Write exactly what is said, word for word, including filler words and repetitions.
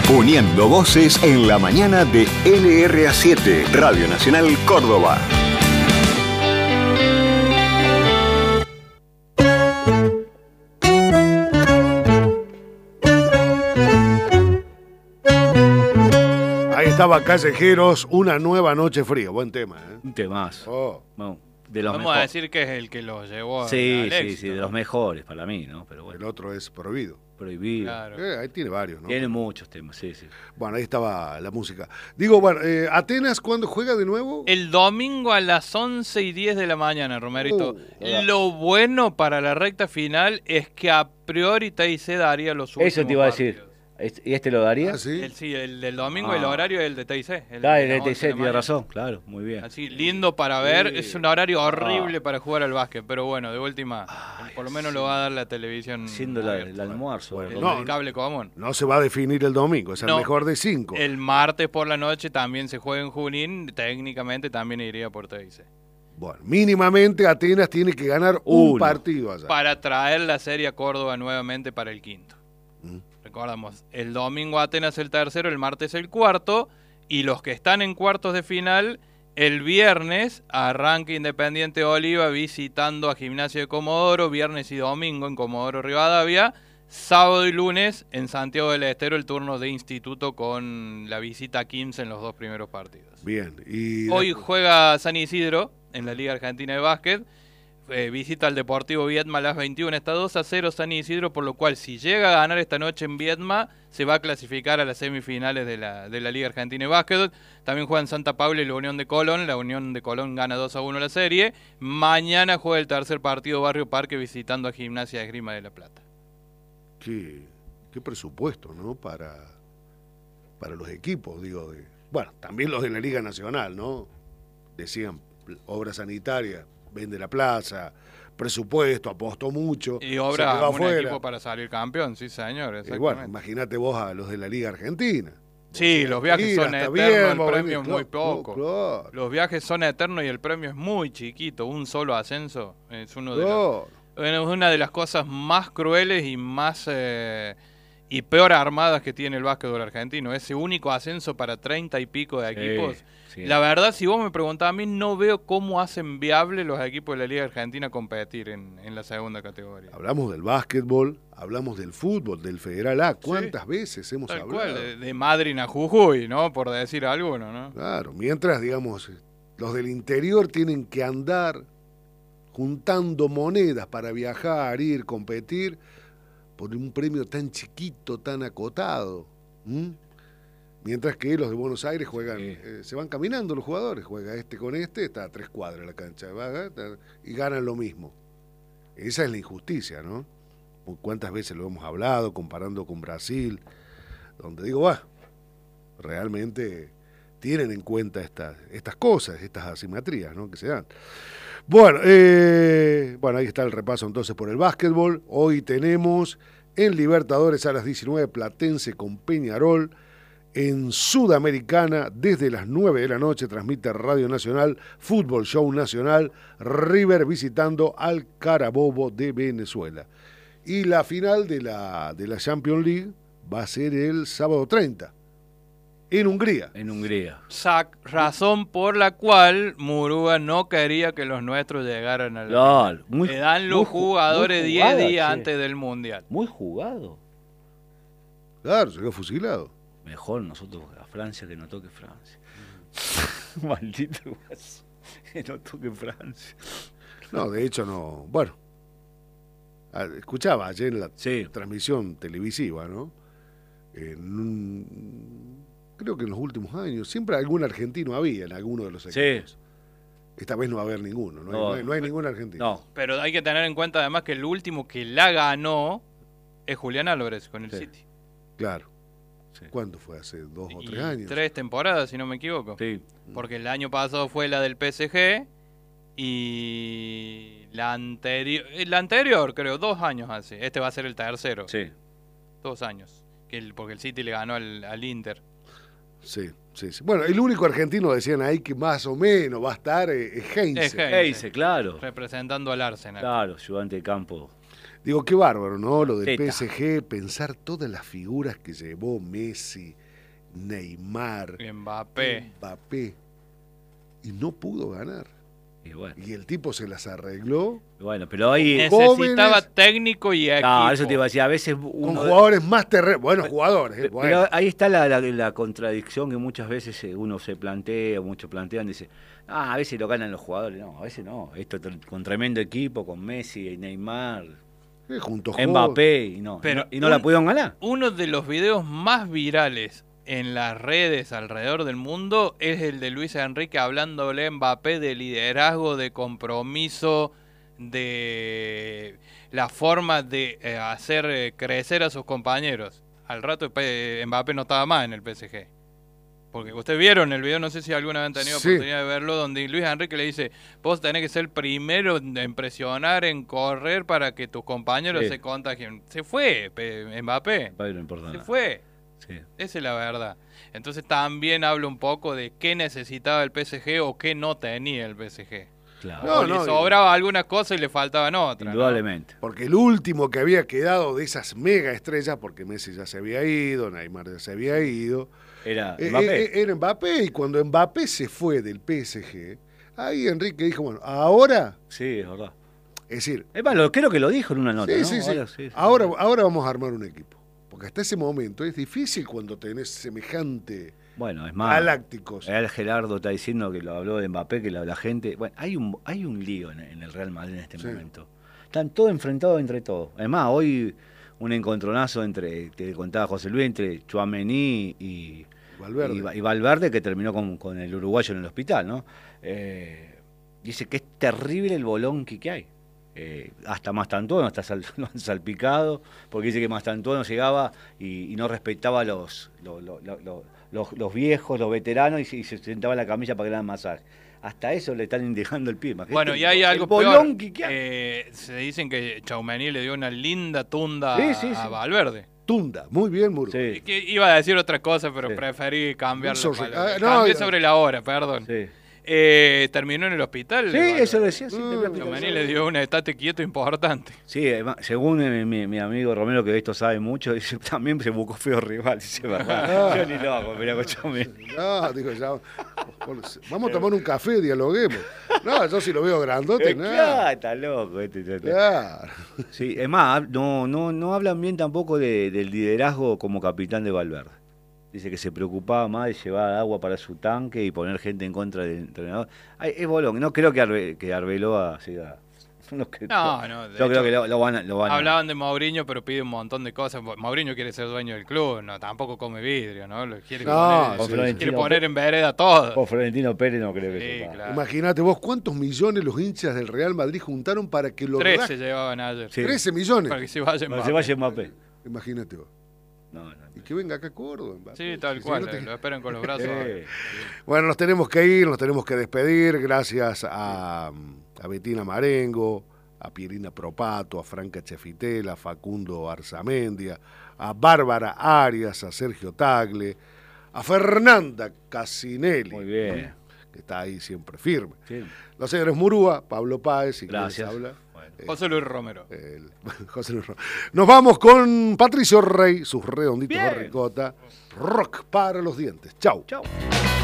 Uniendo voces en la mañana de L R A siete, Radio Nacional Córdoba. Ahí estaba Callejeros, Una nueva noche fría. Buen tema, ¿eh? Un temazo. Oh. No, de los Vamos a mejores. decir que es el que los llevó Sí, al sí, éxito, sí, de ¿no? los mejores para mí, ¿no? Pero bueno, El otro es Prohibido. prohibido. Claro. Eh, ahí tiene varios, ¿no? Tiene muchos temas, sí, sí. Bueno, ahí estaba la música. Digo, bueno, eh, ¿Atenas cuándo juega de nuevo? El domingo a las once y diez de la mañana, Romerito. Uh, Lo bueno para la recta final es que a priori T I C daría los últimos Eso te iba a partidos. decir. ¿Es- ¿Y este lo daría? Ah, sí. El, sí, el del domingo, Ah. el horario es el de T I C. El Ah, de el las de T once C, de la tiene mañana. razón, claro, muy bien. Así, lindo para ver. Sí. Es un horario horrible Ah. para jugar al básquet, pero bueno, de última, por lo menos lo va a dar la televisión. Siendo la- abierta. el almuerzo. Bueno, El, no, el cable común. No se va a definir el domingo, es el No. mejor de cinco. El martes por la noche también se juega en Junín. Técnicamente también iría por T I C. Bueno, mínimamente Atenas tiene que ganar un Uno. partido allá. Para traer la serie a Córdoba nuevamente para el quinto. Mm. Recordamos, el domingo Atenas el tercero, el martes el cuarto, y los que están en cuartos de final, el viernes arranca Independiente Oliva visitando a Gimnasia de Comodoro, viernes y domingo en Comodoro Rivadavia, sábado y lunes en Santiago del Estero el turno de Instituto con la visita a quince en los dos primeros partidos. Bien. Y Hoy juega San Isidro en la Liga Argentina de Básquet. Eh, visita al Deportivo Viedma a las veintiuna, está dos a cero San Isidro, por lo cual si llega a ganar esta noche en Viedma, se va a clasificar a las semifinales de la, de la Liga Argentina de Básquet. También juegan Santa Paula y la Unión de Colón, la Unión de Colón gana dos a uno la serie. Mañana juega el tercer partido Barrio Parque visitando a Gimnasia de Esgrima de La Plata. qué, qué presupuesto, ¿no? Para, para los equipos, digo. De, bueno, también los de la Liga Nacional, ¿no? Decían, obra sanitaria, vende la plaza, presupuesto, apostó mucho. Y se obra quedó un afuera. equipo para salir campeón, sí señor, Y exactamente. bueno, imagínate vos a los de la Liga Argentina. Sí, los viajes Ir son hasta eternos, Viedma, el premio es venir, muy claro, poco. claro, Los viajes son eternos y el premio es muy chiquito. Un solo ascenso es uno de los- claro. bueno, es una de las cosas más crueles y más eh, y peor armadas que tiene el básquetbol argentino. Ese único ascenso para treinta y pico de Sí, equipos. sí. La verdad, si vos me preguntás a mí, no veo cómo hacen viable los equipos de la Liga Argentina competir en, en la segunda categoría. Hablamos del básquetbol, hablamos del fútbol, del Federal A. ¿Cuántas veces hemos Tal hablado? cual, de, de Madryn a Jujuy, ¿no? Por decir alguno, ¿no? Claro, mientras, digamos, los del interior tienen que andar juntando monedas para viajar, ir, competir, por un premio tan chiquito, tan acotado. ¿m? Mientras que los de Buenos Aires juegan, Sí. eh, se van caminando los jugadores, juega este con este, está a tres cuadras la cancha, va, está- y ganan lo mismo. Esa es la injusticia, ¿no? ¿Cuántas veces lo hemos hablado, comparando con Brasil? Donde digo, va, realmente tienen en cuenta estas, estas cosas, estas asimetrías, ¿no? Que se dan. Bueno, eh, bueno, ahí está el repaso entonces por el básquetbol. Hoy tenemos en Libertadores a las diecinueve Platense con Peñarol. En Sudamericana, desde las nueve de la noche, transmite Radio Nacional, Fútbol Show Nacional, River visitando al Carabobo de Venezuela. Y la final de la, de la Champions League va a ser el sábado treinta, en Hungría. En Hungría. Sac- razón por la cual Murúa no quería que los nuestros llegaran a la Claro, final. muy- Le dan los muy ju- jugadores muy diez jugada, días che. antes del Mundial. Muy jugado. Claro, se quedó fusilado. Mejor nosotros a Francia que no toque Francia. Maldito guaso. Que no toque Francia. No, de hecho no. Bueno, ah, escuchaba ayer en la Sí. transmisión televisiva, ¿no? En un- creo que en los últimos años siempre algún argentino había en alguno de los Sí. equipos. Esta vez no va a haber ninguno, no, hay- No. no hay, no hay ningún argentino. No. Pero hay que tener en cuenta además que el último que la ganó es Julián Álvarez con el Sí. City. Claro. Sí. ¿Cuánto fue? ¿Hace dos o Y tres años? tres temporadas, si no me equivoco. Sí. Porque el año pasado fue la del P S G y la anterior, la anterior creo, dos años hace. Este va a ser el tercero. Sí. Dos años. Que el, porque el City le ganó al, al Inter. Sí, sí, sí. Bueno, el único argentino decían ahí que más o menos va a estar eh, es Heinze. Es Heinze. Heinze, claro. Representando al Arsenal. Claro, ayudante de campo. Digo, qué bárbaro, ¿no? Lo del Teta. P S G, pensar todas las figuras que llevó Messi, Neymar, Mbappé. Mbappé, y no pudo ganar. Y bueno, Y el tipo se las arregló bueno, pero ahí... Necesitaba jóvenes. técnico y equipo. No, eso te iba a decir, a veces con uno... jugadores más terrenos, buenos jugadores. eh, Pero bueno. ahí está la, la, la contradicción que muchas veces eh, uno se plantea, muchos plantean, dice, ah, a veces lo ganan los jugadores, no, a veces no, esto tr- con tremendo equipo, con Messi, y Neymar, Eh, junto Mbappé, y no, Pero y no, y no un- la pudieron ganar. Uno de los videos más virales en las redes alrededor del mundo es el de Luis Enrique hablándole a Mbappé de liderazgo, de compromiso, de la forma de eh, hacer eh, crecer a sus compañeros. Al rato P- Mbappé no estaba más en el P S G. Porque ustedes vieron el video, no sé si alguna vez han tenido Sí. oportunidad de verlo, donde Luis Enrique le dice, vos tenés que ser el primero en presionar, en correr para que tus compañeros Sí. se contagien. Se fue P- Mbappé, Padre, no importa se nada. fue. Sí. Esa es la verdad. Entonces también hablo un poco de qué necesitaba el P S G o qué no tenía el P S G. Claro, No, o le sobraba alguna cosa y le faltaban otras. ¿no? indudablemente. Porque el último que había quedado de esas mega estrellas, porque Messi ya se había ido, Neymar ya se había ido, Era eh, Mbappé. eh, era Mbappé. Y cuando Mbappé se fue del P S G, ahí Enrique dijo, bueno, ahora, Sí, es verdad. es decir, Es más, lo- creo que lo dijo en una nota, sí, ¿no? sí, sí. Ahora, sí, sí. Ahora, ahora vamos a armar un equipo. Porque hasta ese momento es difícil cuando tenés semejante Bueno, es más, galácticos. el Gerardo está diciendo que lo habló de Mbappé, que la, la gente... Bueno, hay un hay un lío en, en el Real Madrid en este Sí. momento. Están todos enfrentados entre todos. Es más, hoy un encontronazo entre, te contaba José Luis, entre Tchouaméni y Valverde. y, Va- y Valverde, que terminó con, con el uruguayo en el hospital, ¿no? Eh, dice que es terrible el bolonqui que hay. Eh, hasta Mastantuono está sal, lo han salpicado, porque dice que Mastantuono llegaba y, y no respetaba los, los, los, los- los- los viejos, los veteranos, y se, y se sentaba en la camilla para que le hagan masaje. Hasta eso le están indicando el pie. Imagínate Bueno, y el- hay el algo peor. bolonqui que hay. Eh, se dicen que Tchouaméni le dio una linda tunda Sí, sí, a sí. Valverde. Tunda, muy bien, Muro. Sí, Que iba a decir otra cosa, pero Sí. preferí cambiar Eso la sí. palabra. Ah, no, Cambié ya- sobre la hora, perdón. sí. Eh, terminó en el hospital. Sí, Valverde. eso decía. Sí, Mm, te voy a explicar. Tchouaméni le dio un estate quieto importante. Sí, además, según mi, mi- mi amigo Romero, que de esto sabe mucho, dice, también se buscó feo rival, dice, verdad. Yo ni loco, mirá con Tchouaméni. No, digo, ya, vamos a tomar un café, dialoguemos. No, yo si lo veo grandote, Eh, nada. claro, está loco este. este, este. Claro. Sí, es más, no, no, no hablan bien tampoco de- del liderazgo como capitán de Valverde. Dice que se preocupaba más de llevar agua para su tanque y poner gente en contra del entrenador. Ay, es bolón, no creo que, Arbe, que Arbeloa siga. No, creo- No, no, de Yo creo hecho, que lo, lo van a. Lo van a- Hablaban de Mourinho, pero pide un montón de cosas. Mourinho quiere ser dueño del club, no, tampoco come vidrio, ¿no? Lo quiere No, poner, sí, quiere sí. Florentino poner Pérez- en vereda todo. Por Florentino Pérez no creo que Sí, sepa. claro. Imagínate vos cuántos millones los hinchas del Real Madrid juntaron para que lo trece rajen. llevaban ayer. Sí. trece millones. Para que se vaya No, Mbappé. se vaya Mbappé. Imagínate vos. No, no. Y que venga acá a Córdoba. Mbappé. Sí, tal Si cual, no te- lo esperan con los brazos. Eh, Bueno, nos tenemos que ir, nos tenemos que despedir. Gracias a, a Betina Marengo, a Pierina Propato, a Franca Chefitela, a Facundo Arzamendia, a Bárbara Arias, a Sergio Tagle, a Fernanda Casinelli, Muy bien. que está ahí siempre firme. Sí. Los señores Murúa, Pablo Páez, y Gracias. habla. Bueno. José Luis Romero. El- José Luis Ro- Nos vamos con Patricio Rey, sus redonditos de Bien. ricota. Rock para los dientes. Chau. Chau.